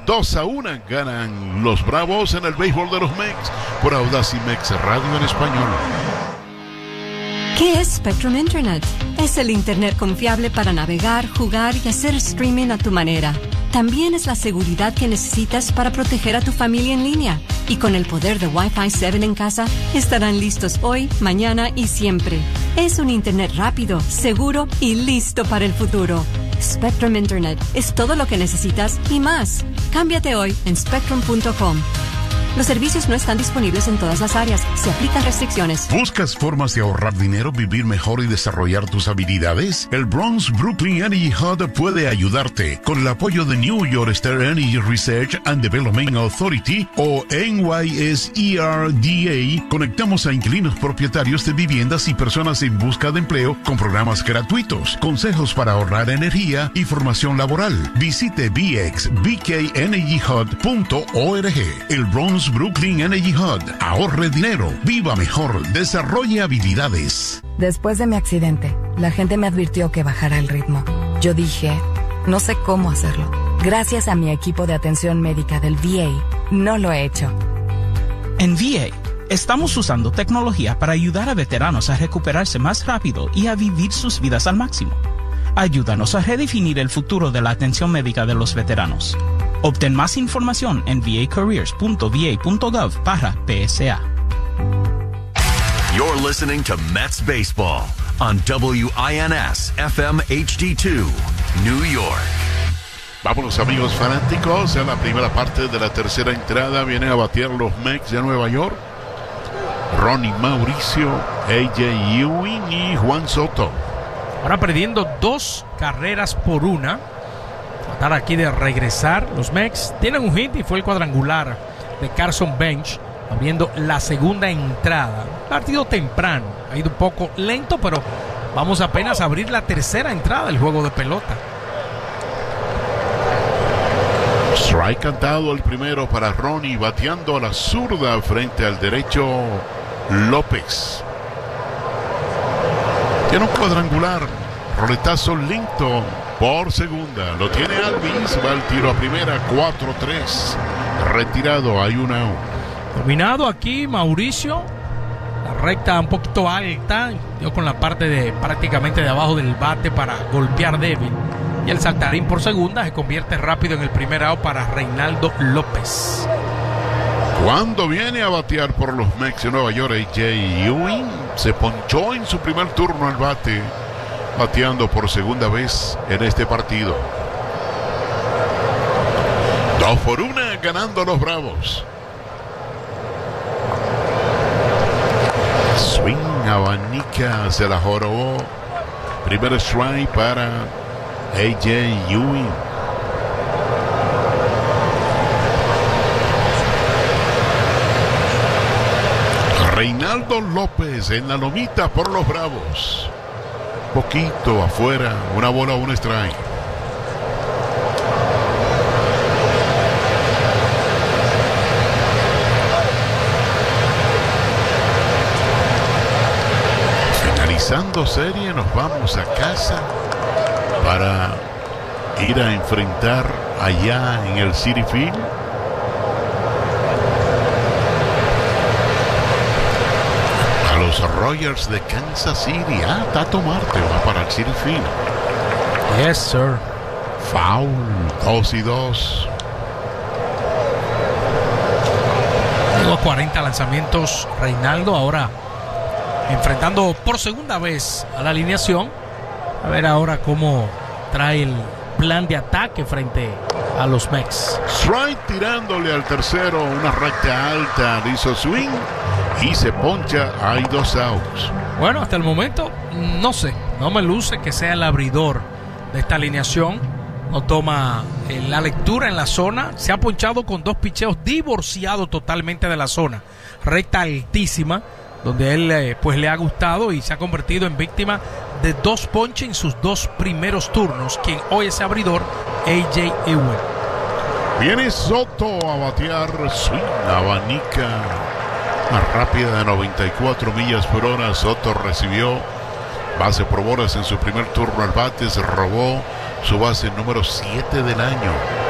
2-1 ganan los Bravos en el béisbol de los Mex por Audacy Mex Radio en español. ¿Qué es Spectrum Internet? Es el Internet confiable para navegar, jugar y hacer streaming a tu manera. También es la seguridad que necesitas para proteger a tu familia en línea. Y con el poder de Wi-Fi 7 en casa, estarán listos hoy, mañana y siempre. Es un Internet rápido, seguro y listo para el futuro. Spectrum Internet es todo lo que necesitas y más. Cámbiate hoy en spectrum.com. Los servicios no están disponibles en todas las áreas. Se aplican restricciones. ¿Buscas formas de ahorrar dinero, vivir mejor y desarrollar tus habilidades? El Bronx Brooklyn Energy Hub puede ayudarte. Con el apoyo de New York State Energy Research and Development Authority o NYSERDA, conectamos a inquilinos propietarios de viviendas y personas en busca de empleo con programas gratuitos, consejos para ahorrar energía y formación laboral. Visite bxbkenergyhub.org. El Bronx Brooklyn Energy Hub. Ahorre dinero, viva mejor, desarrolle habilidades. Después de mi accidente, la gente me advirtió que bajara el ritmo. Yo dije, no sé cómo hacerlo. Gracias a mi equipo de atención médica del VA, no lo he hecho. En VA, estamos usando tecnología para ayudar a veteranos a recuperarse más rápido y a vivir sus vidas al máximo. Ayúdanos a redefinir el futuro de la atención médica de los veteranos. Obtén más información en vacareers.va.gov/PSA. You're listening to Mets Baseball on WINS FM HD2, New York. Vámonos, amigos fanáticos, a la primera parte de la tercera entrada. Vienen a batear los Mets de Nueva York. Ronnie Mauricio, AJ Ewing y Juan Soto. Ahora perdiendo 2 carreras por 1. Tratar aquí de regresar. Los Mets tienen un hit y fue el cuadrangular de Carson Bench abriendo la segunda entrada. Partido temprano, ha ido un poco lento, pero vamos apenas a abrir la tercera entrada del juego de pelota. Strike cantado el primero para Ronnie, bateando a la zurda frente al derecho López. Tiene un cuadrangular, roletazo lento por segunda, lo tiene Alvis, va el tiro a primera, 4-3, retirado, hay un out. Dominado aquí Mauricio, la recta un poquito alta, dio con la parte de prácticamente de abajo del bate para golpear débil, y el saltarín por segunda se convierte rápido en el primer out para Reinaldo López. Cuando viene a batear por los Mets de Nueva York, AJ Ewing se ponchó en su primer turno al bate, bateando por segunda vez en este partido. 2-1 ganando los Bravos. Swing, abanica, se la jorobó. Primer strike para AJ Ewing. Reinaldo López en la lomita por los Bravos. Poquito afuera, una bola, un strike. Finalizando serie, nos vamos a casa para ir a enfrentar allá en el Citi Field a los Royals de Kansas City. Tato Marte va para el Citi Field. Yes, sir. Foul, 2-2. Llegó a 40 lanzamientos Reinaldo, ahora enfrentando por segunda vez a la alineación. A ver ahora cómo trae el plan de ataque frente a los Mets. Strike tirándole al tercero, una recta alta, le hizo swing y se poncha. Hay 2 outs. Bueno, hasta el momento no sé, no me luce que sea el abridor de esta alineación. No toma la lectura en la zona. Se ha ponchado con 2 picheos, divorciado totalmente de la zona. Recta altísima, donde él pues le ha gustado y se ha convertido en víctima de 2 ponches en sus 2 primeros turnos. Quien hoy es abridor, AJ Ewing. Viene Soto a batear, swing, abanica, una rápida de 94 millas por hora. Soto recibió base por bolas en su primer turno al bate, se robó su base número 7 del año.